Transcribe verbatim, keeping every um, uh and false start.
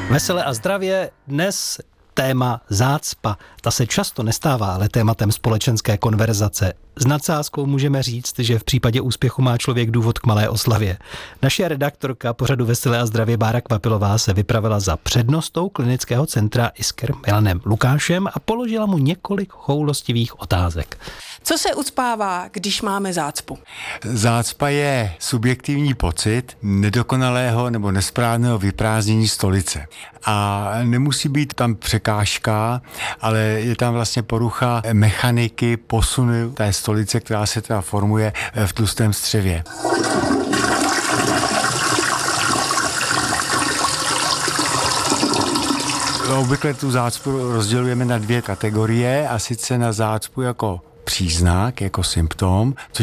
Vesele a zdravě dnes téma zácpa. Ta se často nestává ale tématem společenské konverzace. S nadsázkou můžeme říct, že v případě úspěchu má člověk důvod k malé oslavě. Naše redaktorka pořadu Vesele a zdravě Bára Kvapilová se vypravila za přednostou klinického centra Isker Milanem Lukášem a položila mu několik choulostivých otázek. Co se ucpává, když máme zácpu? Zácpa je subjektivní pocit nedokonalého nebo nesprávného vyprázdnění stolice. A nemusí být tam překážka, ale je tam vlastně porucha mechaniky posunu té stolice, která se teda formuje v tlustém střevě. Obvykle tu zácpu rozdělujeme na dvě kategorie, a sice na zácpu jako příznak, jako symptom, což